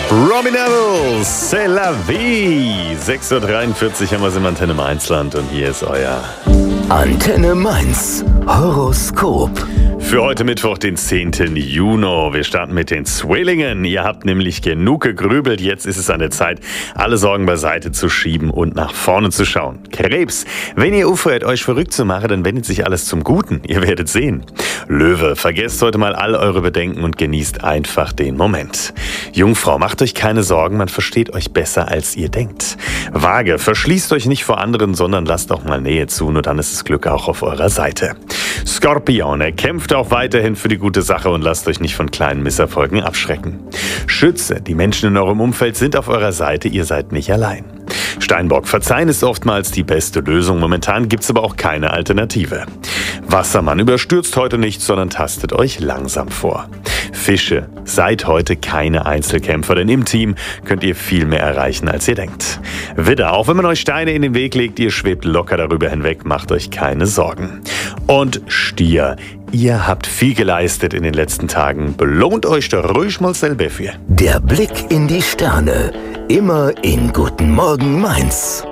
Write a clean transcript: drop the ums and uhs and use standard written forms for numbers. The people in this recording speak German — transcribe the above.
Robin Neville, C'est la vie. 6.43 Uhr haben wir es im Antenne Mainzland und hier ist euer Antenne Mainz Horoskop. für heute Mittwoch, den 10. Juni. Wir starten mit den Zwillingen. Ihr habt nämlich genug gegrübelt. Jetzt ist es an der Zeit, alle Sorgen beiseite zu schieben und nach vorne zu schauen. Krebs, wenn ihr aufhört, euch verrückt zu machen, dann wendet sich alles zum Guten. Ihr werdet sehen. Löwe, vergesst heute mal all eure Bedenken und genießt einfach den Moment. Jungfrau, macht euch keine Sorgen, man versteht euch besser, als ihr denkt. Waage, verschließt euch nicht vor anderen, sondern lasst auch mal Nähe zu, nur dann ist das Glück auch auf eurer Seite. Skorpion, kämpft auch weiterhin für die gute Sache und lasst euch nicht von kleinen Misserfolgen abschrecken. Schütze, die Menschen in eurem Umfeld sind auf eurer Seite, ihr seid nicht allein. Steinbock, verzeihen ist oftmals die beste Lösung, momentan gibt's aber auch keine Alternative. Wassermann, überstürzt heute nicht, sondern tastet euch langsam vor. Fische, seid heute keine Einzelkämpfer, denn im Team könnt ihr viel mehr erreichen, als ihr denkt. Widder, auch wenn man euch Steine in den Weg legt, ihr schwebt locker darüber hinweg, macht euch keine Sorgen. Und Stier, ihr habt viel geleistet in den letzten Tagen, belohnt euch da ruhig mal selber für. Der Blick in die Sterne. Immer in Guten Morgen Mainz.